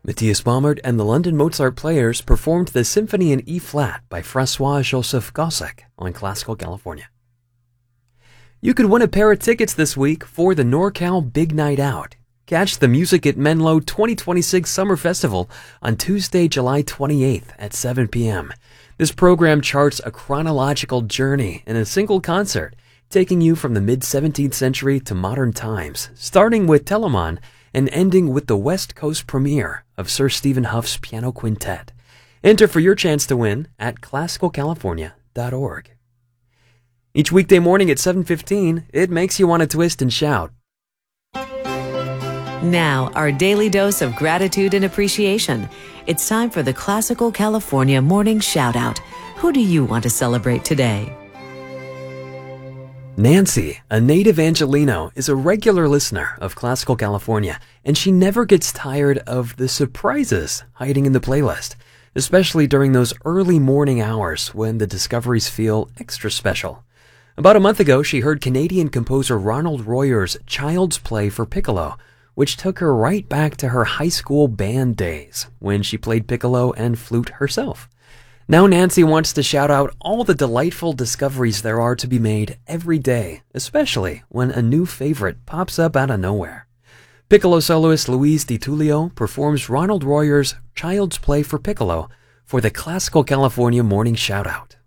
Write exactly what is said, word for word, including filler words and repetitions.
Matthias Baumert and the London Mozart Players performed the Symphony in E-flat by Francois-Joseph Gossec on Classical California. You could win a pair of tickets this week for the NorCal Big Night Out. Catch the Music at Menlo twenty twenty-six Summer Festival on Tuesday, July twenty-eighth at seven p.m. This program charts a chronological journey in a single concert, taking you from the mid-seventeenth century to modern times, starting with Telemann and ending with the West Coast premiere of Sir Stephen Huff's Piano Quintet. Enter for your chance to win at classical california dot org. Each weekday morning at seven fifteen, it makes you want to twist and shout. Now, our daily dose of gratitude and appreciation. It's time for the Classical California Morning Shout-Out. Who do you want to celebrate today? Nancy, a native Angelino, is a regular listener of Classical California, and she never gets tired of the surprises hiding in the playlist, especially during those early morning hours when the discoveries feel extra special. About a month ago, she heard Canadian composer Ronald Royer's Child's Play for Piccolo, which took her right back to her high school band days when she played piccolo and flute herself. Now Nancy wants to shout out all the delightful discoveries there are to be made every day, especially when a new favorite pops up out of nowhere. Piccolo soloist Luis Di Tullio performs Ronald Royer's Child's Play for Piccolo for the Classical California Morning Shout-Out.